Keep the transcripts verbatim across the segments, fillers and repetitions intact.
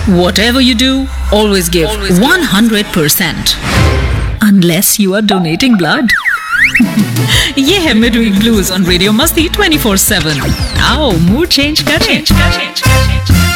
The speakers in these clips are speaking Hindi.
Whatever you do, always give always one hundred percent. Unless you are donating blood. ये है Midweek Blues on Radio Masti twenty-four seven. आओ मूड चेंज करें.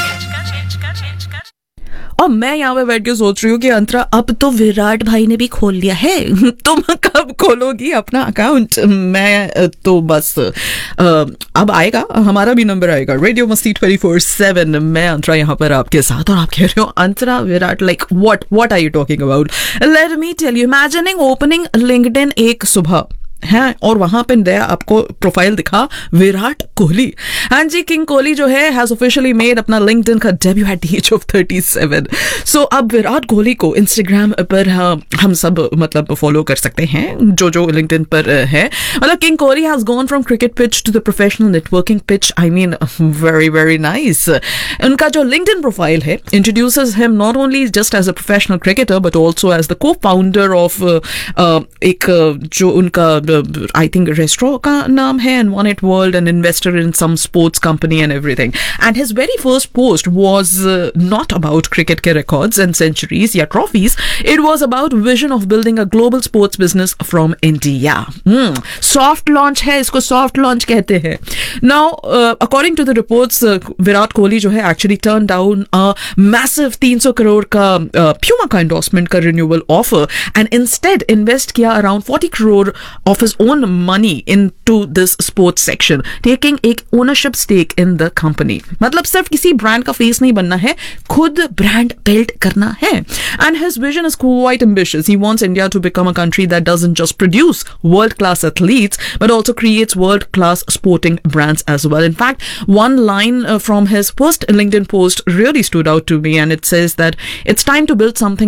और मैं यहाँ पे बैठ के सोच रही हूँ कि अंतरा अब तो विराट भाई ने भी खोल लिया है, तुम कब खोलोगी अपना अकाउंट? मैं तो बस अब आएगा, हमारा भी नंबर आएगा, रेडियो मस्ती ट्वेंटी फोर सेवन. मैं अंतरा यहाँ पर आपके साथ, और आप कह रहे हो अंतरा Virat like what what are you talking about? Let me tell you, imagining opening LinkedIn एक सुबह है और वहां पे नया आपको प्रोफाइल दिखा विराट कोहली. हाँ जी, किंग कोहली जो है हैज ऑफिशियली मेड अपना लिंक्डइन का debut at the age of thirty seven. सो अब विराट कोहली को इंस्टाग्राम पर हाँ, हम सब मतलब फॉलो कर सकते हैं जो जो लिंक्डइन पर है. मतलब king Kohli has gone from cricket pitch to the professional networking pitch. I mean very very nice. उनका जो लिंक्डइन प्रोफाइल है introduces him not only just as a professional cricketer but also as the को फाउंडर ऑफ एक जो उनका I think restaurant का नाम है and One It World, an investor in some sports company and everything. And his very first post was uh, not about cricket के records and centuries या trophies. It was about vision of building a global sports business from India. Hmm. Soft launch है, इसको soft launch कहते हैं. Now, uh, according to the reports, uh, Virat Kohli जो है actually turned down a massive तीन सौ करोड़ का uh, Puma का endorsement का renewal offer and instead invest किया around forty crore of his own money into this sports section, taking एक ownership stake in the company. मतलब सिर्फ किसी ब्रांड का फेस नहीं बनना है, खुद ब्रांड बिल्ड करना है. And his vision is quite ambitious. He wants India to become a country that doesn't just produce world-class athletes but also creates world-class sporting brands as well. In fact, one line uh, from his first LinkedIn post really stood out to me, and it says that it's time to build something